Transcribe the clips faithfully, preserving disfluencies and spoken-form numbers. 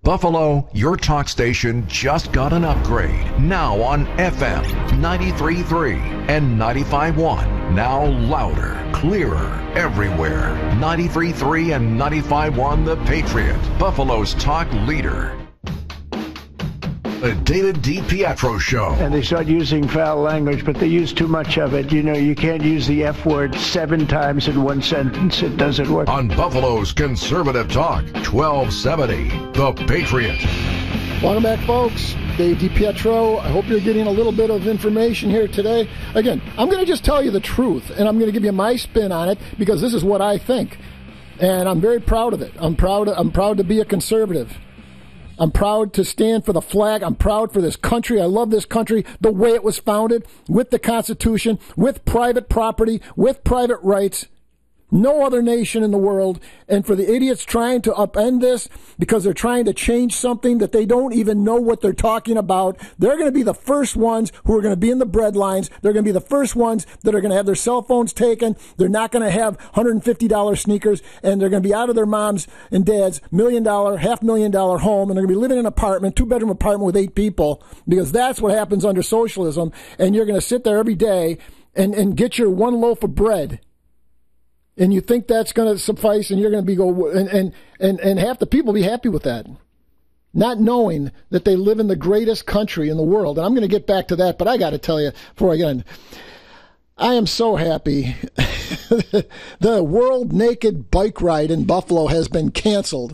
Buffalo, your talk station just got an upgrade. Now on F M ninety-three point three and ninety-five point one. Now louder, clearer, everywhere. ninety-three point three and ninety-five point one The Patriot, Buffalo's talk leader. The David DiPietro Show. And they start using foul language, but they use too much of it. You know, you can't use the F word seven times in one sentence. It doesn't work. On Buffalo's Conservative Talk, twelve seventy The Patriot. Welcome back, folks. Dave DiPietro. I hope you're getting a little bit of information here today. Again, I'm going to just tell you the truth, and I'm going to give you my spin on it because this is what I think. And I'm very proud of it. I'm proud, I'm proud to be a conservative. I'm proud to stand for the flag. I'm proud for this country. I love this country the way it was founded, with the Constitution, with private property, with private rights. No other nation in the world. And for the idiots trying to upend this because they're trying to change something that they don't even know what they're talking about, they're going to be the first ones who are going to be in the bread lines. They're going to be the first ones that are going to have their cell phones taken. They're not going to have one hundred fifty dollars sneakers, and they're going to be out of their mom's and dad's million dollar, half million dollar home, and they're going to be living in an apartment, two bedroom apartment with eight people, because that's what happens under socialism. And you're going to sit there every day and, and get your one loaf of bread. And you think that's going to suffice, and you're going to be go and, and and and half the people be happy with that, not knowing that they live in the greatest country in the world. And I'm going to get back to that, but I got to tell you before I get in, I am so happy. The World Naked Bike Ride in Buffalo has been canceled,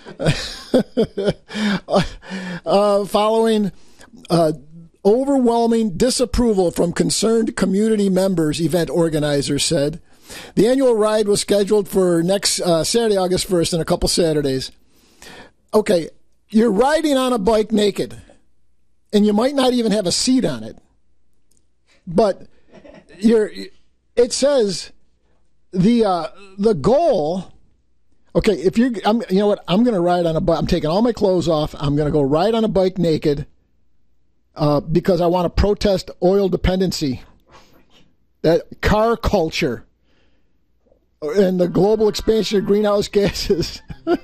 uh, following uh, overwhelming disapproval from concerned community members. Event organizers said. The annual ride was scheduled for next uh, Saturday, August first, in a couple Saturdays. Okay, you're riding on a bike naked, and you might not even have a seat on it. But you're, it says the uh, the goal. Okay, if you're, I'm, you know what? I'm going to ride on a bike. I'm taking all my clothes off. I'm going to go ride on a bike naked uh, because I want to protest oil dependency, that car culture. And the global expansion of greenhouse gases.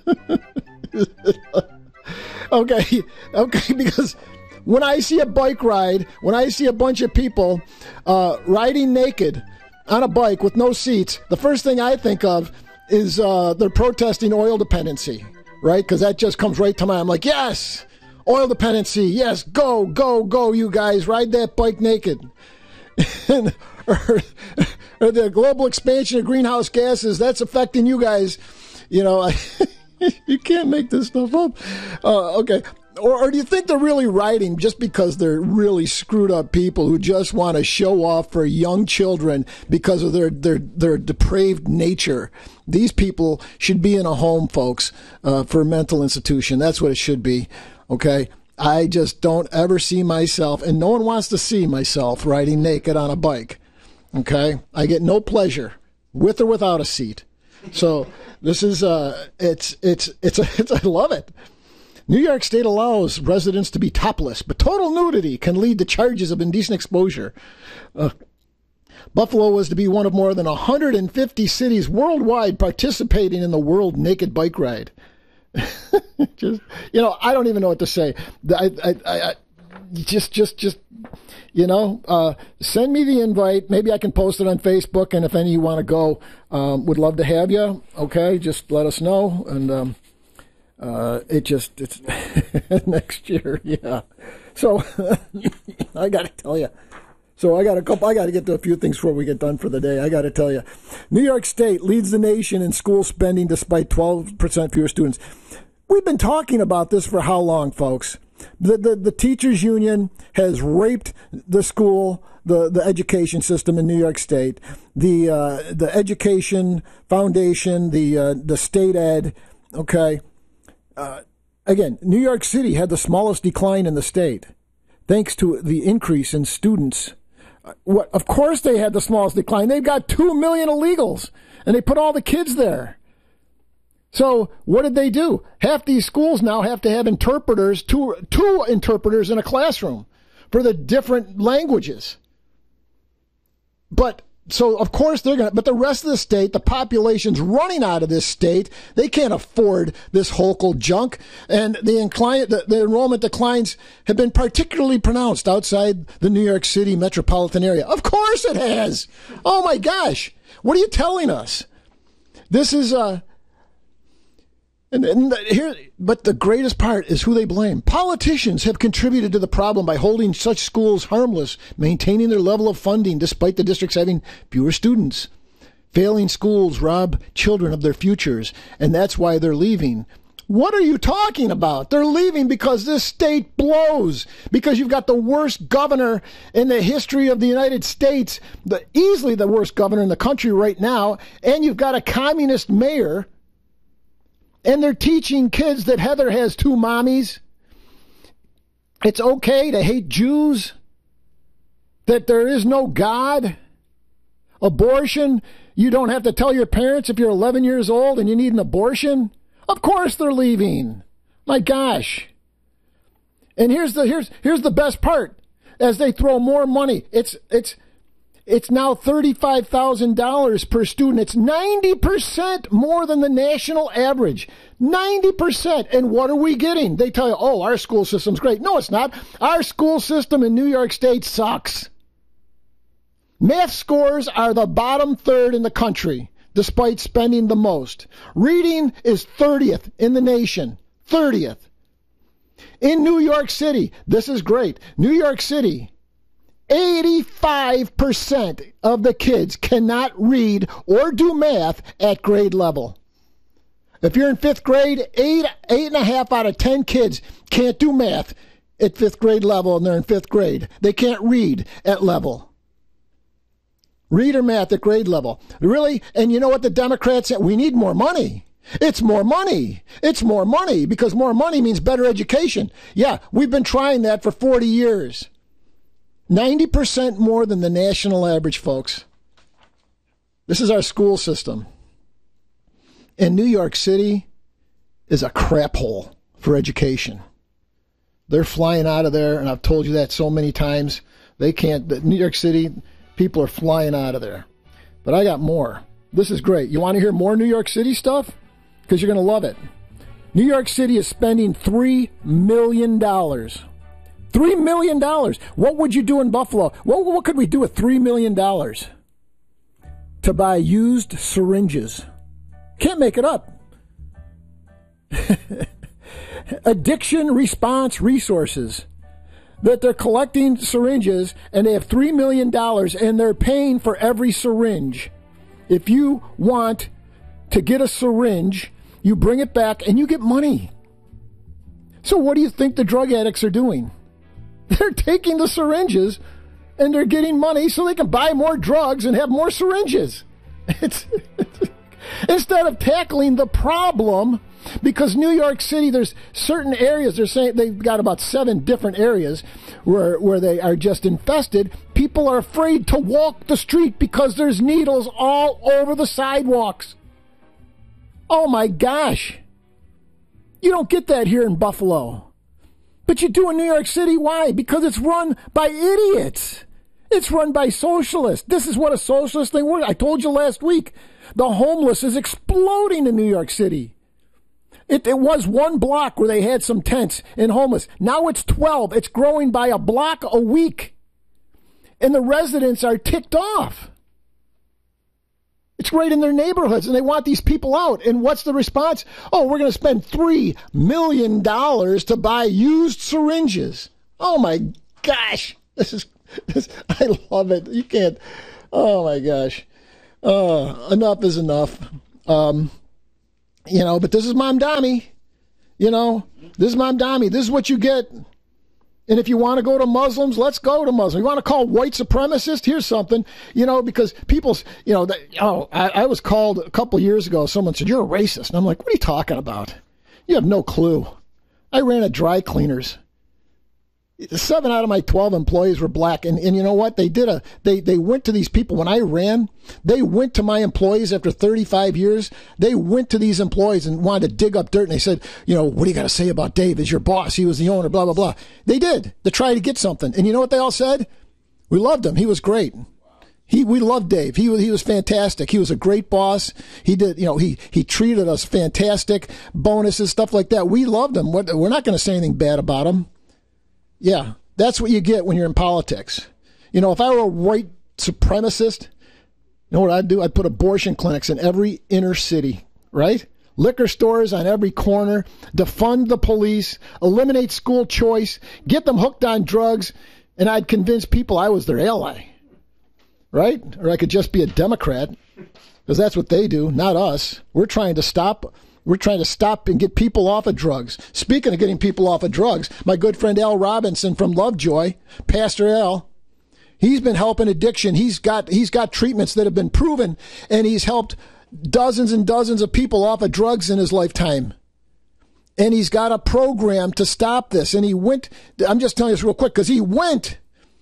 okay, okay, because when I see a bike ride, when I see a bunch of people uh, riding naked on a bike with no seats, the first thing I think of is uh, they're protesting oil dependency, right? Because that just comes right to mind. I'm like, yes, oil dependency, yes, go, go, go, you guys, ride that bike naked. and, or, or the global expansion of greenhouse gases, that's affecting you guys. You know, I, you can't make this stuff up. Uh, okay. Or, or do you think they're really riding just because they're really screwed up people who just want to show off for young children because of their, their, their depraved nature? These people should be in a home, folks, uh, for a mental institution. That's what it should be. Okay. I just don't ever see myself, and no one wants to see myself riding naked on a bike. Okay? I get no pleasure with or without a seat. So this is, uh, it's, it's, it's, it's, I love it. New York State allows residents to be topless, but total nudity can lead to charges of indecent exposure. Uh, Buffalo was to be one of more than one hundred fifty cities worldwide participating in the World Naked Bike Ride. Just, you know, I don't even know what to say. I, I, I, I just, just, just, you know, uh, send me the invite. Maybe I can post it on Facebook. And if any of you want to go, um, would love to have you. Okay. Just let us know. And, um, uh, it just, it's next year. Yeah. So I got to tell you. So I got a couple, I got to get to a few things before we get done for the day. I got to tell you, New York State leads the nation in school spending despite twelve percent fewer students. We've been talking about this for how long, folks? The, the, the teachers union has raped the school, the, the education system in New York State. The, uh, the education foundation, the, uh, the state ed. Okay. Uh, again, New York City had the smallest decline in the state, thanks to the increase in students. What? Of course they had the smallest decline. They've got two million illegals, and they put all the kids there. So what did they do? Half these schools now have to have interpreters, two, two interpreters in a classroom for the different languages. But So, of course, they're going to, but the rest of the state, the population's running out of this state. They can't afford this Hochul junk. And the, incline, the, the enrollment declines have been particularly pronounced outside the New York City metropolitan area. Of course it has. Oh, my gosh. What are you telling us? This is, uh, and, and here, but the greatest part is who they blame. Politicians have contributed to the problem by holding such schools harmless, maintaining their level of funding despite the districts having fewer students. Failing schools rob children of their futures, and that's why they're leaving. What are you talking about? They're leaving because this state blows, because you've got the worst governor in the history of the United States, the, easily the worst governor in the country right now, and you've got a communist mayor. And they're teaching kids that Heather has two mommies. It's okay to hate Jews. That there is no God. Abortion. You don't have to tell your parents if you're eleven years old and you need an abortion. Of course they're leaving. My gosh. And here's the here's here's the best part. As they throw more money, it's it's It's now thirty-five thousand dollars per student. It's ninety percent more than the national average. ninety percent. And what are we getting? They tell you, oh, our school system's great. No, it's not. Our school system in New York State sucks. Math scores are the bottom third in the country, despite spending the most. Reading is thirtieth in the nation. thirtieth. In New York City, this is great. New York City, eighty-five percent of the kids cannot read or do math at grade level. If you're in fifth grade, eight, eight and a half out of ten kids can't do math at fifth grade level, and they're in fifth grade. They can't read at level. Read or math at grade level. Really? And you know what the Democrats said? We need more money. It's more money. It's more money because more money means better education. Yeah, we've been trying that for forty years. ninety percent more than the national average, folks. This is our school system. And New York City is a crap hole for education. They're flying out of there, and I've told you that so many times. They can't, New York City, people are flying out of there. But I got more. This is great. You want to hear more New York City stuff? Because you're going to love it. New York City is spending three million dollars. Three million dollars. What would you do in Buffalo? What, what could we do with three million dollars? To buy used syringes. Can't make it up. Addiction response resources. That they're collecting syringes and they have three million dollars and they're paying for every syringe. If you want to get a syringe, you bring it back and you get money. So what do you think the drug addicts are doing? They're taking the syringes and they're getting money so they can buy more drugs and have more syringes. It's, it's, instead of tackling the problem, because New York City, there's certain areas, they're saying they've got about seven different areas where, where they are just infested. People are afraid to walk the street because there's needles all over the sidewalks. Oh my gosh. You don't get that here in Buffalo. But you do in New York City. Why? Because it's run by idiots. It's run by socialists. This is what a socialist thing was. I told you last week. The homeless is exploding in New York City. It, it was one block where they had some tents in homeless. Now it's twelve. It's growing by a block a week. And the residents are ticked off. It's right in their neighborhoods, and they want these people out. And what's the response? Oh, we're going to spend three million dollars to buy used syringes. Oh, my gosh. This is, this, I love it. You can't, oh, my gosh. Uh, enough is enough. Um, you know, but this is Mamdani. You know, this is Mamdani. This is what you get. And if you want to go to Muslims, let's go to Muslims. You want to call white supremacist? Here's something, you know, because people's, you know, they, oh, I, I was called a couple years ago. Someone said, you're a racist. And I'm like, what are you talking about? You have no clue. I ran a dry cleaners. Seven out of my twelve employees were black. And, and you know what? They did a, they, they went to these people. When I ran, they went to my employees after thirty-five years. They went to these employees and wanted to dig up dirt. And they said, you know, what do you got to say about Dave? He's your boss. He was the owner, blah, blah, blah. They did to try to get something. And you know what they all said? We loved him. He was great. He, we loved Dave. He was, he was fantastic. He was a great boss. He did, you know, he, he treated us fantastic, bonuses, stuff like that. We loved him. We're not going to say anything bad about him. Yeah, that's what you get when you're in politics. You know, if I were a white supremacist, you know what I'd do? I'd put abortion clinics in every inner city, right? Liquor stores on every corner, defund the police, eliminate school choice, get them hooked on drugs, and I'd convince people I was their ally. Right? Or I could just be a Democrat, because that's what they do, not us. We're trying to stop. We're trying to stop and get people off of drugs. Speaking of getting people off of drugs, my good friend Al Robinson from Lovejoy, Pastor Al, he's been helping addiction. He's got he's got treatments that have been proven, and he's helped dozens and dozens of people off of drugs in his lifetime. And he's got a program to stop this. And he went. I'm just telling you this real quick because he went.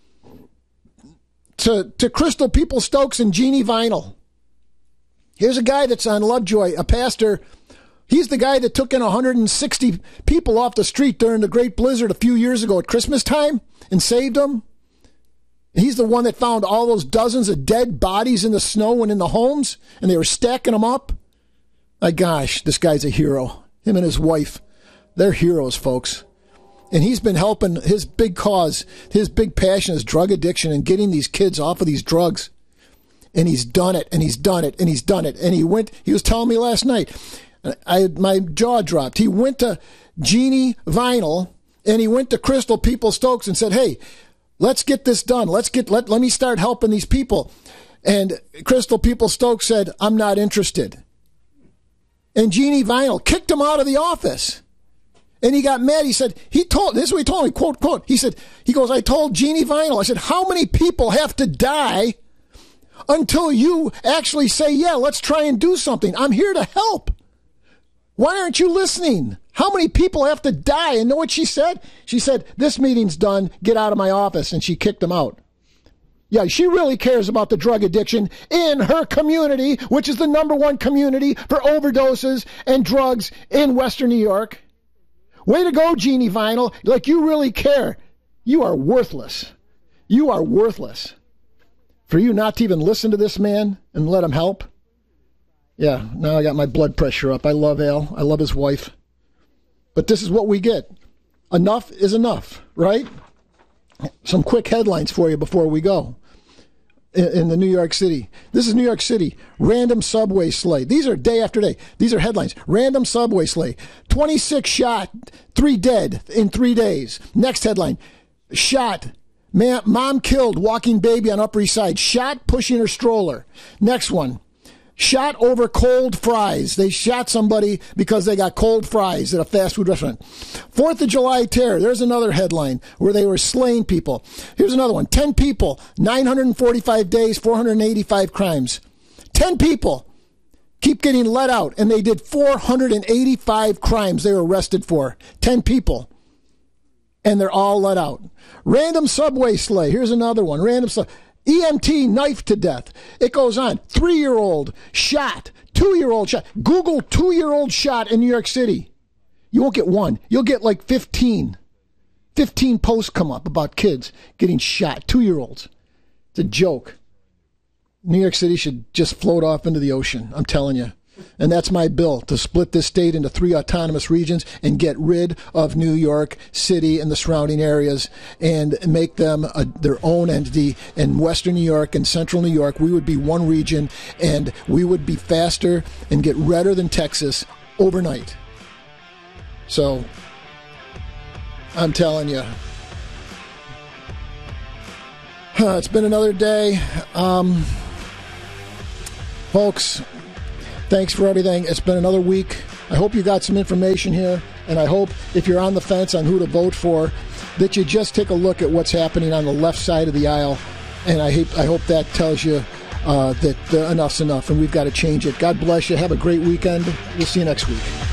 To, to Crystal People-Stokes and Jeannie Vinyl. Here's a guy that's on Lovejoy, a pastor. He's the guy that took in one hundred sixty people off the street during the Great Blizzard a few years ago at Christmas time and saved them. He's the one that found all those dozens of dead bodies in the snow and in the homes, and they were stacking them up. My gosh, this guy's a hero. Him and his wife, they're heroes, folks. And he's been helping. His big cause, his big passion is drug addiction and getting these kids off of these drugs. And he's done it, and he's done it, and he's done it. And he went, he was telling me last night, I my jaw dropped. He went to Jeannie Vinyl, and he went to Crystal People-Stokes and said, hey, let's get this done. Let's get, let, let me start helping these people. And Crystal People-Stokes said, I'm not interested. And Jeannie Vinyl kicked him out of the office. And he got mad. He said, he told, this is what he told me, quote, quote, he said, he goes, I told Jeannie Vinyl, I said, how many people have to die until you actually say, yeah, let's try and do something. I'm here to help. Why aren't you listening? How many people have to die? And know what she said? She said, this meeting's done. Get out of my office. And she kicked him out. Yeah, she really cares about the drug addiction in her community, which is the number one community for overdoses and drugs in Western New York. Way to go, Jeannie Vinyl. Like you really care. You are worthless. You are worthless. For you not to even listen to this man and let him help. Yeah, now I got my blood pressure up. I love Al. I love his wife. But this is what we get. Enough is enough, right? Some quick headlines for you before we go. In, in the New York City. This is New York City. Random subway sleigh. These are day after day. These are headlines. Random subway sleigh. twenty-six shot, three dead in three days. Next headline. Shot. Man, mom killed walking baby on Upper East Side. Shot pushing her stroller. Next one. Shot over cold fries. They shot somebody because they got cold fries at a fast food restaurant. Fourth of July terror. There's another headline where they were slaying people. Here's another one. Ten people, nine hundred forty-five days, four hundred eighty-five crimes. Ten people keep getting let out, and they did four hundred eighty-five crimes they were arrested for. Ten people. And they're all let out. Random subway sleigh. Here's another one. Random subway. E M T knifed to death. It goes on. Three-year-old shot. Two-year-old shot. Google two-year-old shot in New York City. You won't get one. You'll get like fifteen. fifteen posts come up about kids getting shot. Two-year-olds. It's a joke. New York City should just float off into the ocean. I'm telling you. And that's my bill, to split this state into three autonomous regions and get rid of New York City and the surrounding areas and make them a, their own entity. In Western New York and Central New York, we would be one region, and we would be faster and get redder than Texas overnight. So, I'm telling you. Huh, it's been another day. Um, folks... Thanks for everything. It's been another week. I hope you got some information here, and I hope if you're on the fence on who to vote for, that you just take a look at what's happening on the left side of the aisle, and I hope, I hope that tells you uh, that uh, enough's enough, and we've got to change it. God bless you. Have a great weekend. We'll see you next week.